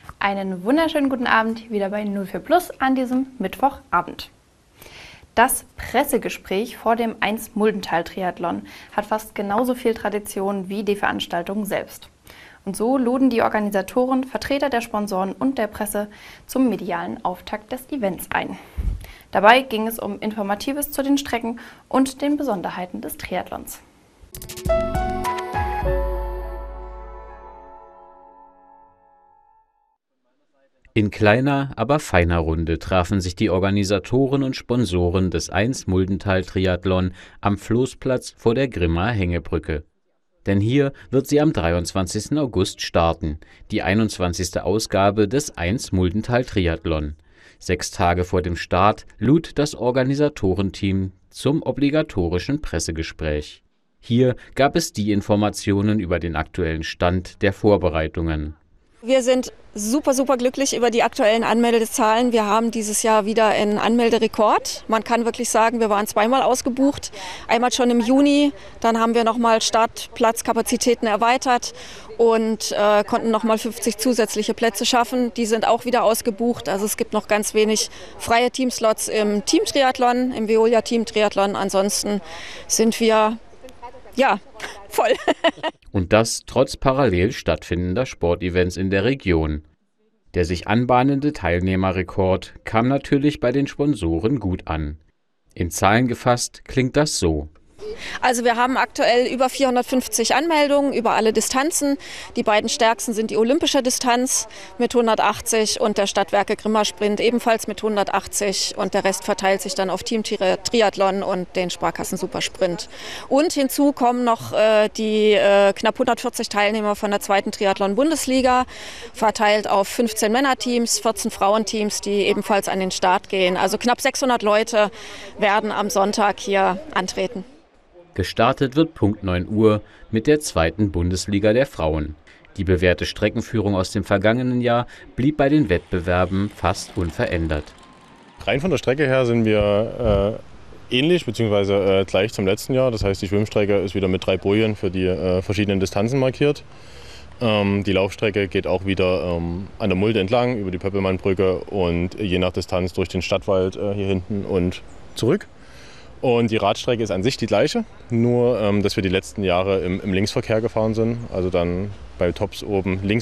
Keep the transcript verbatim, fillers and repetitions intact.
Einen wunderschönen guten Abend wieder bei null vier Plus an diesem Mittwochabend. Das Pressegespräch vor dem eins Muldental-Triathlon hat fast genauso viel Tradition wie die Veranstaltung selbst. Und so luden die Organisatoren, Vertreter der Sponsoren und der Presse zum medialen Auftakt des Events ein. Dabei ging es um Informatives zu den Strecken und den Besonderheiten des Triathlons. In kleiner, aber feiner Runde trafen sich die Organisatoren und Sponsoren des eins Muldental-Triathlon am Floßplatz vor der Grimmaer Hängebrücke. Denn hier wird sie am dreiundzwanzigsten August starten, die einundzwanzigste Ausgabe des eins Muldental-Triathlon. Sechs Tage vor dem Start lud das Organisatorenteam zum obligatorischen Pressegespräch. Hier gab es die Informationen über den aktuellen Stand der Vorbereitungen. Wir sind super, super glücklich über die aktuellen Anmeldezahlen. Wir haben dieses Jahr wieder einen Anmelderekord. Man kann wirklich sagen, wir waren zweimal ausgebucht. Einmal schon im Juni, dann haben wir nochmal Startplatzkapazitäten erweitert und äh, konnten nochmal fünfzig zusätzliche Plätze schaffen. Die sind auch wieder ausgebucht. Also es gibt noch ganz wenig freie Teamslots im Teamtriathlon, im Veolia Teamtriathlon. Ansonsten sind wir, ja, voll. Und das trotz parallel stattfindender Sportevents in der Region. Der sich anbahnende Teilnehmerrekord kam natürlich bei den Sponsoren gut an. In Zahlen gefasst klingt das so. Also wir haben aktuell über vierhundertfünfzig Anmeldungen über alle Distanzen. Die beiden stärksten sind die olympische Distanz mit hundertachtzig und der Stadtwerke Grimma Sprint ebenfalls mit hundertachtzig. Und der Rest verteilt sich dann auf Team Triathlon und den Sparkassen Supersprint. Und hinzu kommen noch äh, die äh, knapp hundertvierzig Teilnehmer von der zweiten Triathlon-Bundesliga, verteilt auf fünfzehn Männerteams, vierzehn Frauenteams, die ebenfalls an den Start gehen. Also knapp sechshundert Leute werden am Sonntag hier antreten. Gestartet wird Punkt neun Uhr mit der zweiten Bundesliga der Frauen. Die bewährte Streckenführung aus dem vergangenen Jahr blieb bei den Wettbewerben fast unverändert. Rein von der Strecke her sind wir äh, ähnlich bzw. Äh, gleich zum letzten Jahr. Das heißt, die Schwimmstrecke ist wieder mit drei Bojen für die äh, verschiedenen Distanzen markiert. Ähm, die Laufstrecke geht auch wieder ähm, an der Mulde entlang über die Pöppelmannbrücke und je nach Distanz durch den Stadtwald äh, hier hinten und zurück. Und die Radstrecke ist an sich die gleiche, nur ähm, dass wir die letzten Jahre im, im Linksverkehr gefahren sind. Also dann bei Tops oben links